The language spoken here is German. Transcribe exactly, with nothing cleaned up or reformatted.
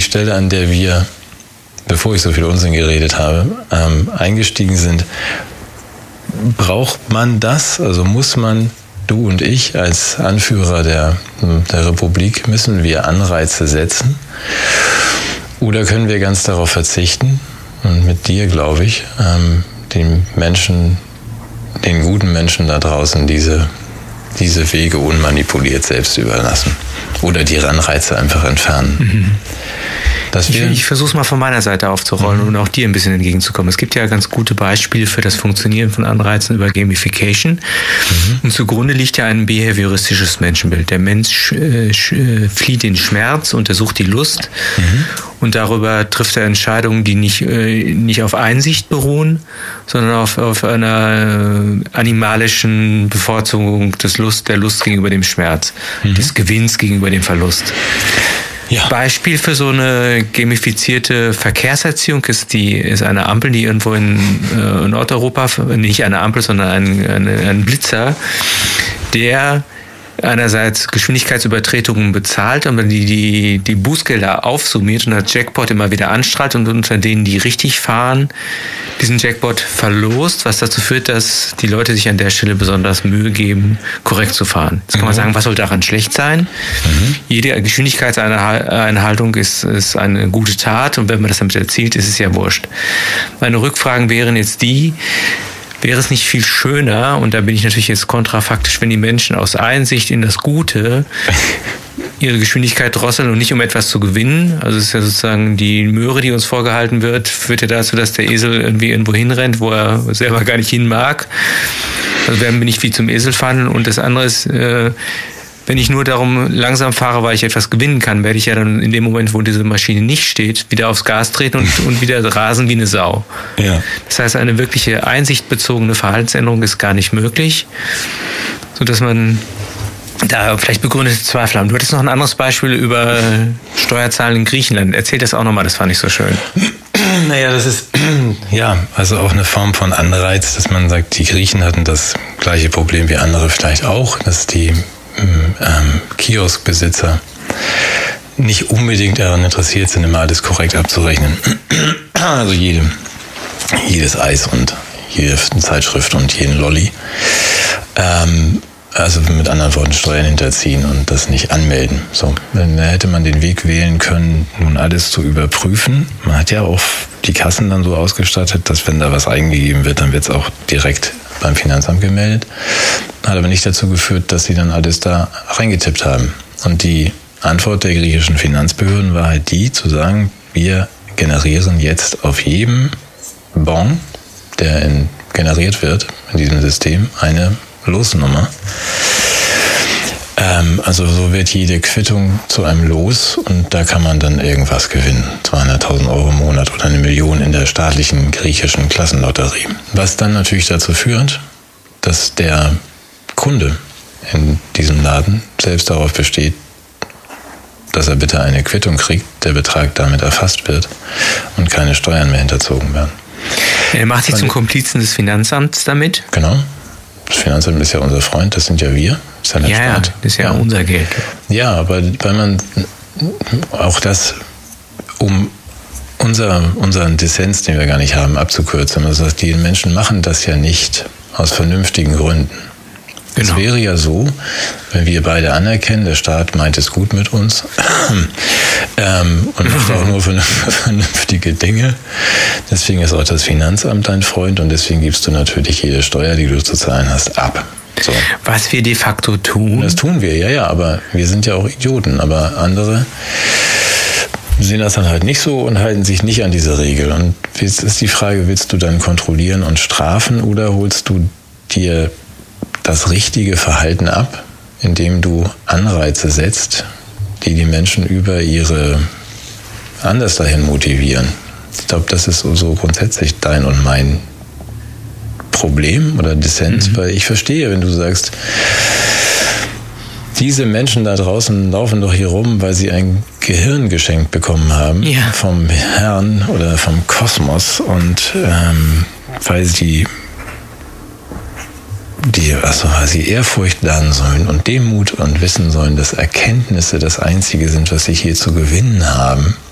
Stelle, an der wir, bevor ich so viel Unsinn geredet habe, ähm, eingestiegen sind. Braucht man das? Also muss man, du und ich als Anführer der, der Republik, müssen wir Anreize setzen? Oder können wir ganz darauf verzichten und mit dir, glaube ich, ähm, den Menschen, den guten Menschen da draußen diese, diese Wege unmanipuliert selbst überlassen? Oder die Anreize einfach entfernen? Mhm. Ich, ich versuche es mal von meiner Seite aufzurollen mhm. und auch dir ein bisschen entgegenzukommen. Es gibt ja ganz gute Beispiele für das Funktionieren von Anreizen über Gamification. Mhm. Und zugrunde liegt ja ein behavioristisches Menschenbild. Der Mensch äh, flieht den Schmerz und er sucht die Lust. Mhm. Und darüber trifft er Entscheidungen, die nicht, äh, nicht auf Einsicht beruhen, sondern auf, auf einer animalischen Bevorzugung des Lust, der Lust gegenüber dem Schmerz, mhm. des Gewinns gegenüber dem Verlust. Ja. Beispiel für so eine gamifizierte Verkehrserziehung ist die ist eine Ampel, die irgendwo in äh, Nordeuropa, nicht eine Ampel, sondern ein, eine, ein Blitzer, der einerseits Geschwindigkeitsübertretungen bezahlt, aber die, die, die Bußgelder aufsummiert und das Jackpot immer wieder anstrahlt und unter denen, die richtig fahren, diesen Jackpot verlost, was dazu führt, dass die Leute sich an der Stelle besonders Mühe geben, korrekt zu fahren. Jetzt kann man sagen, was soll daran schlecht sein? Mhm. Jede Geschwindigkeitseinhaltung ist, ist eine gute Tat und wenn man das damit erzielt, ist es ja wurscht. Meine Rückfragen wären jetzt die, wäre es nicht viel schöner, und da bin ich natürlich jetzt kontrafaktisch, wenn die Menschen aus Einsicht in das Gute ihre Geschwindigkeit drosseln und nicht um etwas zu gewinnen. Also es ist ja sozusagen die Möhre, die uns vorgehalten wird, führt ja dazu, dass der Esel irgendwie irgendwo hinrennt, wo er selber gar nicht hin mag. Also werden wir nicht wie zum Esel fahren. Und das andere ist, äh, wenn ich nur darum langsam fahre, weil ich etwas gewinnen kann, werde ich ja dann in dem Moment, wo diese Maschine nicht steht, wieder aufs Gas treten und, und wieder rasen wie eine Sau. Ja. Das heißt, eine wirkliche einsichtbezogene Verhaltensänderung ist gar nicht möglich, sodass man da vielleicht begründete Zweifel haben. Du hattest noch ein anderes Beispiel über Steuerzahlen in Griechenland. Erzähl das auch nochmal, das fand ich so schön. Naja, das ist ja also auch eine Form von Anreiz, dass man sagt, die Griechen hatten das gleiche Problem wie andere vielleicht auch, dass die Ähm, Kioskbesitzer nicht unbedingt daran interessiert sind, immer alles korrekt abzurechnen. Also jede, jedes Eis und jede Zeitschrift und jeden Lolli. Ähm, also mit anderen Worten Steuern hinterziehen und das nicht anmelden. So, dann hätte man den Weg wählen können, nun alles zu überprüfen. Man hat ja auch die Kassen dann so ausgestattet, dass wenn da was eingegeben wird, dann wird es auch direkt beim Finanzamt gemeldet. Hat aber nicht dazu geführt, dass sie dann alles da reingetippt haben. Und die Antwort der griechischen Finanzbehörden war halt die, zu sagen, wir generieren jetzt auf jedem Bon, der in, generiert wird in diesem System, eine Losnummer. Ähm, also so wird jede Quittung zu einem Los und da kann man dann irgendwas gewinnen. zweihunderttausend Euro im Monat oder eine Million in der staatlichen griechischen Klassenlotterie. Was dann natürlich dazu führt, dass der Kunde in diesem Laden selbst darauf besteht, dass er bitte eine Quittung kriegt, der Betrag damit erfasst wird und keine Steuern mehr hinterzogen werden. Er macht sich zum Komplizen des Finanzamts damit? Genau. Das Finanzamt ist ja unser Freund, das sind ja wir. Das ist ja der ja, Staat. Das ist ja, ja unser Geld. Ja, aber weil man auch das, um unser, unseren Dissens, den wir gar nicht haben, abzukürzen, also die Menschen machen das ja nicht aus vernünftigen Gründen. Genau. Es wäre ja so, wenn wir beide anerkennen, der Staat meint es gut mit uns ähm, und macht auch nur vernünftige Dinge. Deswegen ist auch das Finanzamt dein Freund und deswegen gibst du natürlich jede Steuer, die du zu zahlen hast, ab. So. Was wir de facto tun. Das tun wir, ja, ja, aber wir sind ja auch Idioten. Aber andere sehen das dann halt nicht so und halten sich nicht an diese Regel. Und jetzt ist die Frage, willst du dann kontrollieren und strafen oder holst du dir das richtige Verhalten ab, indem du Anreize setzt, die die Menschen über ihre anders dahin motivieren? Ich glaube, das ist so grundsätzlich dein und mein Problem oder Dissens, mhm. weil ich verstehe, wenn du sagst, diese Menschen da draußen laufen doch hier rum, weil sie ein Gehirn geschenkt bekommen haben ja. vom Herrn oder vom Kosmos und ähm, weil sie die, also weil sie Ehrfurcht lernen sollen und Demut und wissen sollen, dass Erkenntnisse das Einzige sind, was sie hier zu gewinnen haben.